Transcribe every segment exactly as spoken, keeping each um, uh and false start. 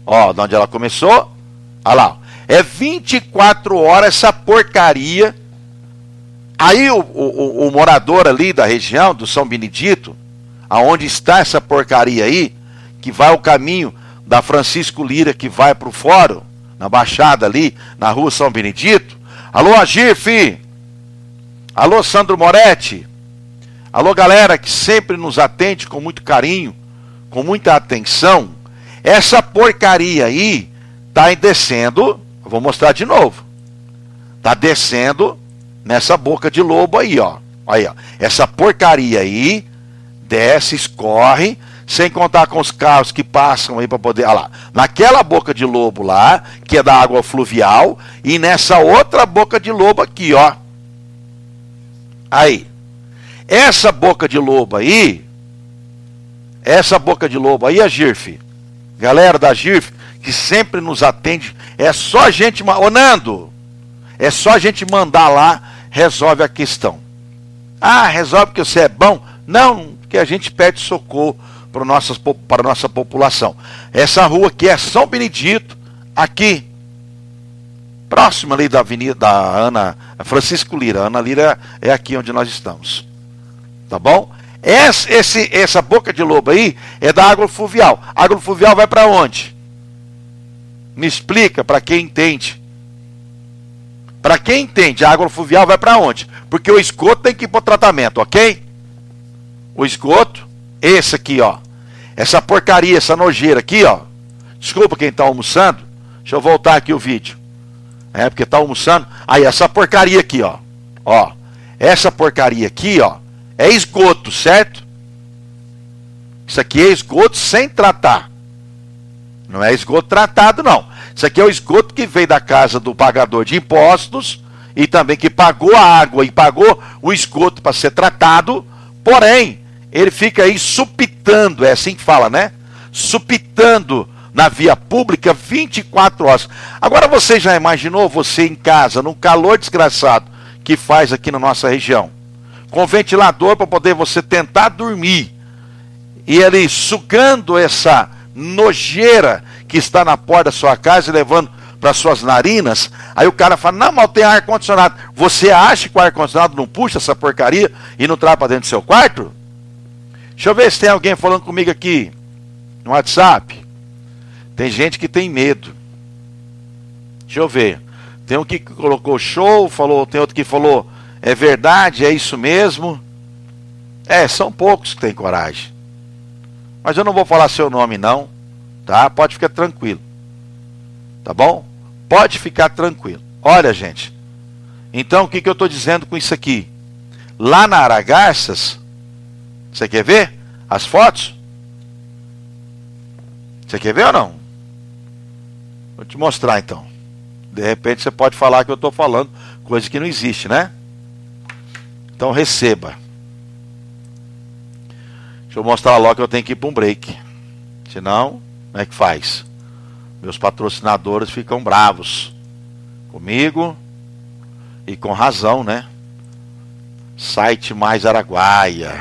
Ó, de onde ela começou. Olha lá. É vinte e quatro horas essa porcaria. Aí o, o, o morador ali da região, do São Benedito, aonde está essa porcaria aí, que vai o caminho da Francisco Lira, que vai para o fórum, na Baixada ali, na rua São Benedito. Alô, Agir, fi. Alô, Sandro Moretti. Alô, galera que sempre nos atende com muito carinho, com muita atenção. Essa porcaria aí tá descendo, eu vou mostrar de novo. Tá descendo nessa boca de lobo aí, ó. Aí, ó. Essa porcaria aí desce, escorre, sem contar com os carros que passam aí para poder, olha lá, naquela boca de lobo lá, que é da água fluvial, e nessa outra boca de lobo aqui, ó. Aí. Essa boca de lobo aí, essa boca de lobo aí, a Girf, galera da Girf, que sempre nos atende, é só a gente, ô Nando, é só a gente mandar lá, resolve a questão. Ah, resolve porque você é bom? Não, porque a gente pede socorro para nossas, para a nossa população. Essa rua aqui é São Benedito, aqui, próxima ali da avenida da Ana, Francisco Lira. Ana Lira é aqui onde nós estamos. Tá bom? Esse, esse, essa boca de lobo aí é da água fluvial. A água fluvial vai para onde? Me explica para quem entende. Para quem entende, a água fluvial vai para onde? Porque o esgoto tem que ir para o tratamento, ok? O esgoto, esse aqui, ó. Essa porcaria, essa nojeira aqui, ó. Desculpa quem está almoçando. Deixa eu voltar aqui o vídeo. É, porque está almoçando. Aí, essa porcaria aqui, ó. Ó. Essa porcaria aqui, ó. É esgoto, certo? Isso aqui é esgoto sem tratar. Não é esgoto tratado, não. Isso aqui é o esgoto que veio da casa do pagador de impostos e também que pagou a água e pagou o esgoto para ser tratado. Porém, ele fica aí supitando, é assim que fala, né? Supitando na via pública vinte e quatro horas. Agora você já imaginou você em casa, num calor desgraçado que faz aqui na nossa região? Com ventilador para poder você tentar dormir. E ele sugando essa nojeira que está na porta da sua casa e levando para suas narinas. Aí o cara fala, não, mas tem ar-condicionado. Você acha que o ar-condicionado não puxa essa porcaria e não traz para dentro do seu quarto? Deixa eu ver se tem alguém falando comigo aqui no WhatsApp. Tem gente que tem medo. Deixa eu ver. Tem um que colocou show, falou, tem outro que falou, é verdade, é isso mesmo. É, são poucos que têm coragem. Mas eu não vou falar seu nome não, tá? Pode ficar tranquilo. Tá bom? Pode ficar tranquilo. Olha, gente. Então, o que, que eu estou dizendo com isso aqui? Lá na Aragarças, você quer ver as fotos? Você quer ver ou não? Vou te mostrar então. De repente você pode falar que eu estou falando coisa que não existe, né? Então receba. Deixa eu mostrar logo que eu tenho que ir para um break. Senão, como é que faz? Meus patrocinadores ficam bravos comigo e com razão, né? Site Mais Araguaia.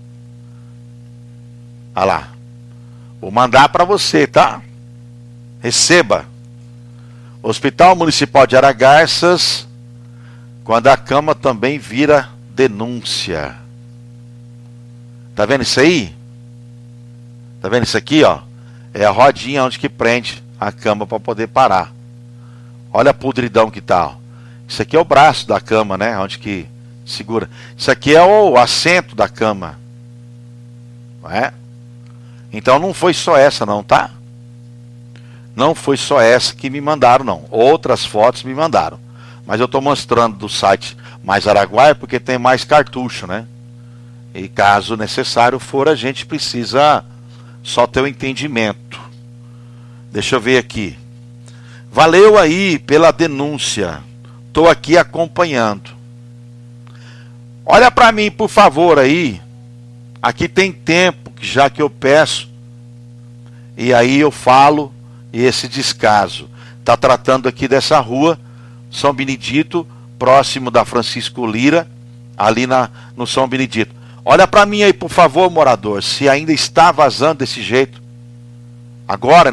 Olha lá. Vou mandar para você, tá? Receba. Hospital Municipal de Aragarças, quando a cama também vira denúncia. Tá vendo isso aí? Tá vendo isso aqui, ó? É a rodinha onde que prende a cama para poder parar. Olha a podridão que tá, ó. Isso aqui é o braço da cama, né? Onde que segura. Isso aqui é o assento da cama. Não é? Então não foi só essa não, tá? Não foi só essa que me mandaram, não. Outras fotos me mandaram. Mas eu estou mostrando do site Mais Araguaia porque tem mais cartucho, né? E caso necessário for, a gente precisa só ter o entendimento. Deixa eu ver aqui. Valeu aí pela denúncia. Estou aqui acompanhando. Olha para mim, por favor, aí. Aqui tem tempo já que eu peço. E aí eu falo. E esse descaso está tratando aqui dessa rua São Benedito, próximo da Francisco Lira, ali na, no São Benedito. Olha para mim aí, por favor, morador, se ainda está vazando desse jeito. Agora,